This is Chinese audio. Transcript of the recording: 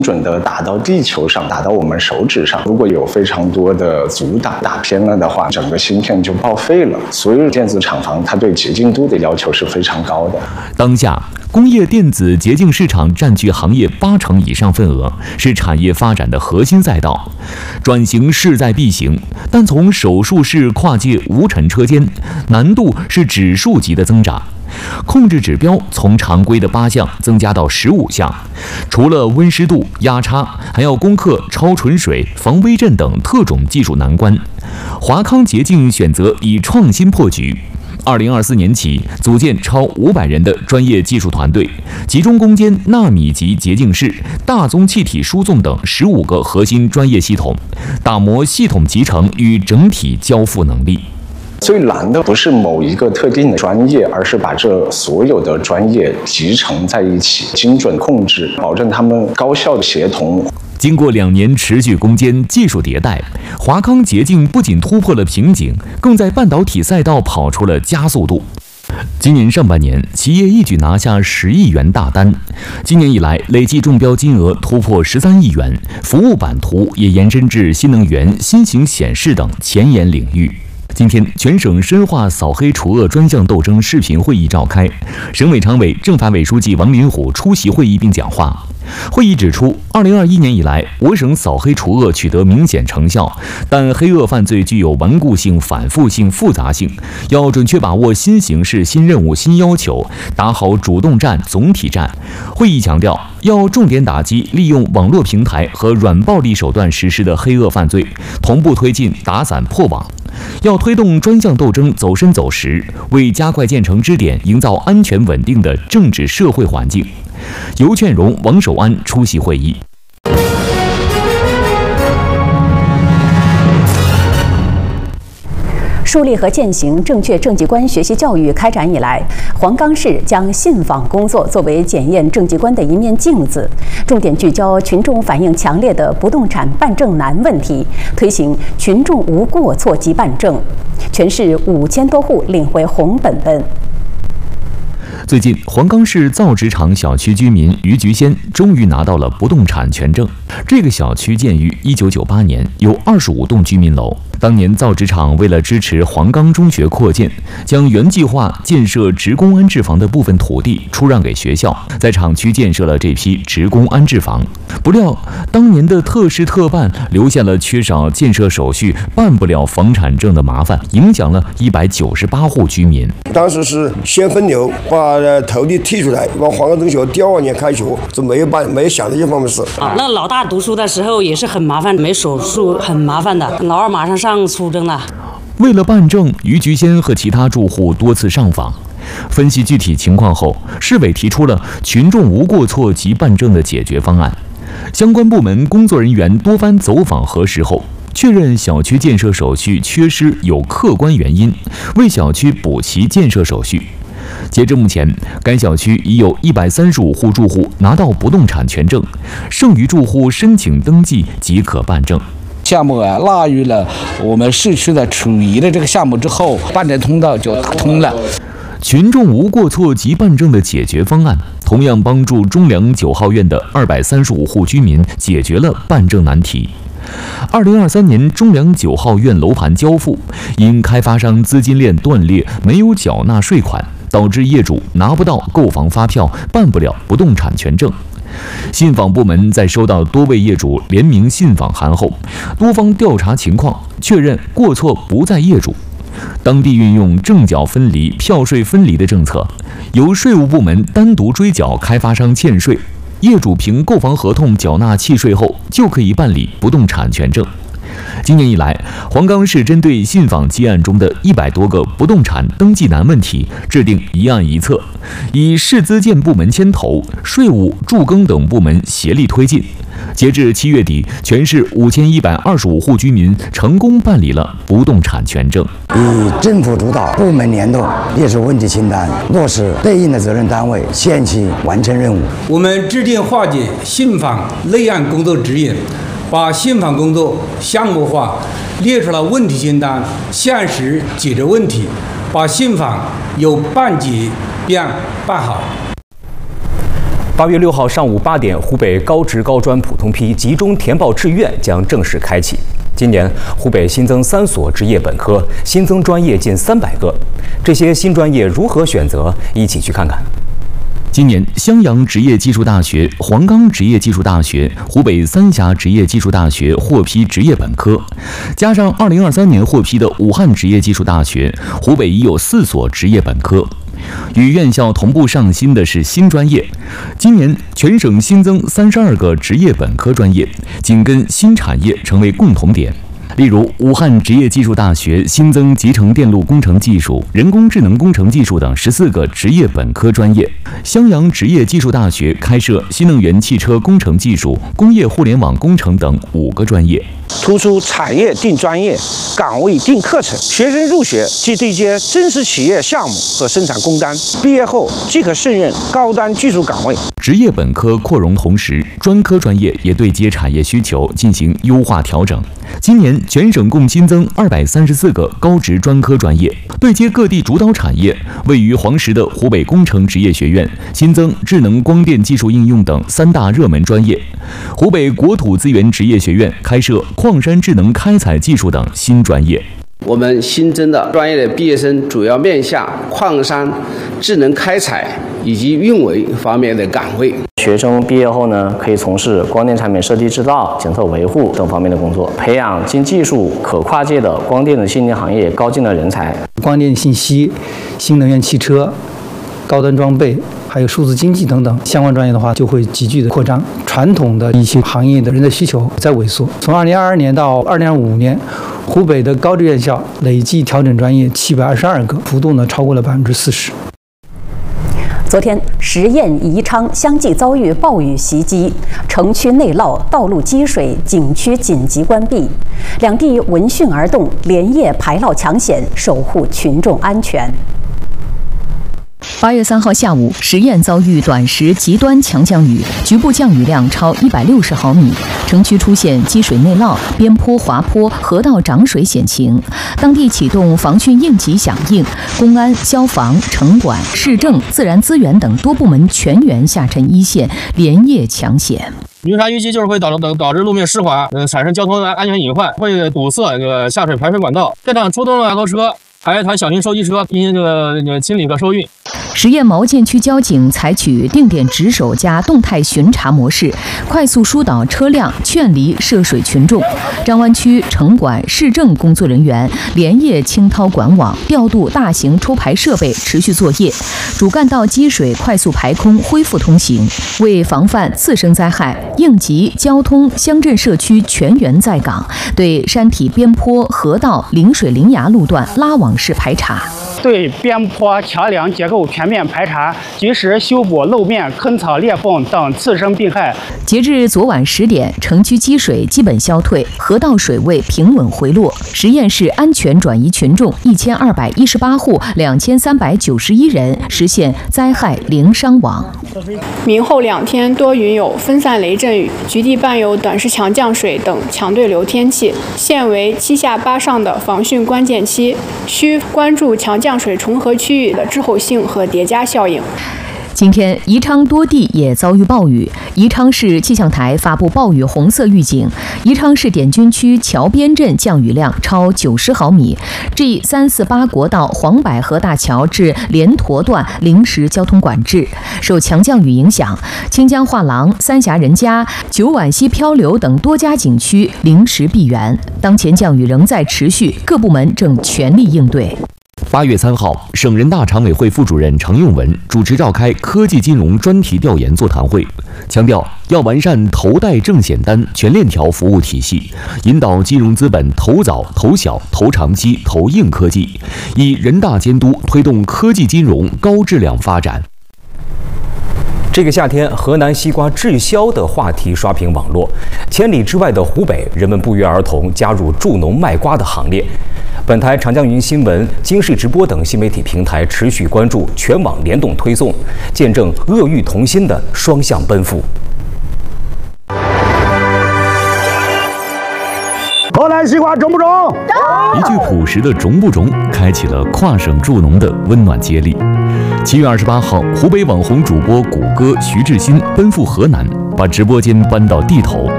准的打到地球上，打到我们手指上。如果有非常多的阻挡打偏了的话，整个芯片就报废了。所有电子厂房它对洁净度的要求是非常高的。 当下，工业电子洁净市场占据行业80%以上份额，是产业发展的核心赛道。转型势在必行，但从手术室跨界无尘车间，难度是指数级的增长。控制指标从常规的8项增加到15项，除了温湿度、压差，还要攻克超纯水、防微震等特种技术难关。华康洁净选择以创新破局。2024年起，组建超500人的专业技术团队，集中攻坚纳米级洁净室、大宗气体输送等15个核心专业系统，打磨系统集成与整体交付能力。 最难的不是某一个特定的专业，而是把这所有的专业集成在一起，精准控制，保证他们高效的协同。 经过2年持续攻坚、技术迭代，华康洁净不仅突破了瓶颈，更在半导体赛道跑出了加速度。今年上半年，企业一举拿下10亿元大单，今年以来累计中标金额突破13亿元，服务版图也延伸至新能源、新型显示等前沿领域。今天，全省深化扫黑除恶专项斗争视频会议召开，省委常委、政法委书记王林虎出席会议并讲话。会议指出，2021年以来，我省扫黑除恶取得明显成效，但黑恶犯罪具有顽固性、反复性、复杂性，要准确把握新形势、新任务、新要求，打好主动战、总体战。会议强调，要重点打击利用网络平台和软暴力手段实施的黑恶犯罪，同步推进打散破网。要推动专项斗争走深走实，为加快建成支点营造安全稳定的政治社会环境。尤劝荣、王守安出席会议。 树立和践行正确政绩观学习教育开展以来，黄冈市将信访工作作为检验政绩观的一面镜子，重点聚焦群众反映强烈的不动产办证难问题，推行群众无过错即办证，全市5000多户领回红本本。 最近，黄冈市造纸厂小区居民于菊仙终于拿到了不动产权证。这个小区建于1998年，有25栋居民楼。当年造纸厂为了支持黄冈中学扩建，将原计划建设职工安置房的部分土地出让给学校，在厂区建设了这批职工安置房。不料，当年的特事特办留下了缺少建设手续、办不了房产证的麻烦，影响了198户居民。 当时是先分流，把土地剔出来，往黄冈中学第2年开学，就没有想这些方面事。 那老大读书的时候也是很麻烦，没手术很麻烦的。老二马上上初中了。 为了办证，于菊仙和其他住户多次上访。分析具体情况后，市委提出了群众无过错即办证的解决方案。相关部门工作人员多番走访核实后，确认小区建设手续缺失有客观原因，为小区补齐建设手续。截至目前，该小区已有135户住户拿到不动产权证，剩余住户申请登记即可办证。 项目纳入了我们市区的储余的这个项目之后，办证通道就打通了。 群众无过错即办证的解决方案，同样帮助中粮9号院的235户居民解决了办证难题。2023年中粮9号院楼盘交付，因开发商资金链断裂，没有缴纳税款，导致业主拿不到购房发票，办不了不动产权证。信访部门在收到多位业主联名信访函后，多方调查情况，确认过错不在业主。当地运用证缴分离、票税分离的政策，由税务部门单独追缴开发商欠税，业主凭购房合同缴纳契税后，就可以办理不动产权证。今年以来，黄冈市针对信访积案中的100多个不动产登记难问题，制定一案一策，以市资建部门牵头，税务、住耕等部门协力推进。截至7月底，全市5125户居民成功办理了不动产权证。 以政府主导、部门联动，列出问题清单，落实对应的责任单位限期完成任务。 我们制定化解信访类案工作指引，把信访工作项目化，列出了问题清单，限时解决问题，把信访由办结变办好。 8月6号上午8点，湖北高职高专普通批集中填报志愿将正式开启。今年，湖北新增3所职业本科，新增专业近300个。这些新专业如何选择？一起去看看。 今年，襄阳职业技术大学、黄冈职业技术大学、湖北三峡职业技术大学获批职业本科，加上2023年获批的武汉职业技术大学，湖北已有4所职业本科。与院校同步上新的是新专业，今年全省新增32个职业本科专业，紧跟新产业成为共同点。例如，武汉职业技术大学新增集成电路工程技术、人工智能工程技术等14个职业本科专业；襄阳职业技术大学开设新能源汽车工程技术、工业互联网工程等5个专业。 突出产业定专业、岗位定课程，学生入学即对接真实企业项目和生产工单，毕业后即可胜任高端技术岗位。 职业本科扩容同时，专科专业也对接产业需求进行优化调整。今年全省共新增234个高职专科专业，对接各地主导产业。位于黄石的湖北工程职业学院新增智能光电技术应用等3大热门专业。湖北国土资源职业学院开设矿山智能开采技术等新专业。 我们新增的专业的毕业生主要面向矿山、智能开采以及运维方面的岗位。 学生毕业后呢，可以从事光电产品设计制造、检测维护等方面的工作，培养经技术可跨界的光电的先进行业高精的人才。 光电信息、新能源汽车、高端装备，还有数字经济等等相关专业的话，就会急剧的扩张。传统的一些行业的人的需求在萎缩。从2022年到2025年，湖北的高职院校累计调整专业722个，幅度呢超过了40%。 昨天，十堰、宜昌相继遭遇暴雨袭击，城区内涝，道路积水，景区紧急关闭。两地闻讯而动，连夜排涝抢险，守护群众安全。 8月3号下午，十堰遭遇短时极端强降雨，局部降雨量超160毫米，城区出现积水内涝、边坡滑坡、河道涨水险情。当地启动防汛应急响应，公安、消防、城管、市政、自然资源等多部门全员下沉一线，连夜抢险。 云沙淤积就是会导致路面湿滑，产生交通安全隐患，会堵塞下水排水管道。现场出动了2头车，还有一台小型收集车进行清理和收运。 十堰毛涧区交警采取定点值守加动态巡查模式，快速疏导车辆，劝离涉水群众。张湾区城管、市政工作人员连夜清掏管网，调度大型抽排设备，持续作业。主干道积水快速排空，恢复通行。为防范次生灾害，应急、交通、乡镇社区全员在岗，对山体边坡、河道、临水临崖路段拉网式排查。 对边坡、桥梁结构全面排查，及时修补路面坑草裂缝等次生病害。 截至昨晚10点，城区积水基本消退，河道水位平稳回落。十堰市安全转移群众1218户，2391人，实现灾害零伤亡。 明后2天多云有分散雷阵雨，局地伴有短时强降水等强对流天气，现为7下8上的防汛关键期，需关注强降水重合区域的滞后性和叠加效应。 今天，宜昌多地也遭遇暴雨。宜昌市气象台发布暴雨红色预警。宜昌市点军区桥边镇降雨量超90毫米，G348国道黄百合大桥至莲坨段临时交通管制。受强降雨影响，清江画廊、三峡人家、九碗溪漂流等多家景区临时闭园。当前降雨仍在持续，各部门正全力应对。 8月3号，省人大常委会副主任程用文主持召开科技金融专题调研座谈会，强调要完善投贷证险单全链条服务体系，引导金融资本投早、投小、投长期、投硬科技，以人大监督推动科技金融高质量发展。 这个夏天，河南西瓜滞销的话题刷屏网络，千里之外的湖北，人们不约而同加入助农卖瓜的行列。本台长江云新闻、经视直播等新媒体平台持续关注，全网联动推送，见证鄂豫同心的双向奔赴。 河南西瓜种不种？ 一句朴实的种不种，开启了跨省助农的温暖接力。 7月28号，湖北网红主播谷歌徐志新奔赴河南，把直播间搬到地头，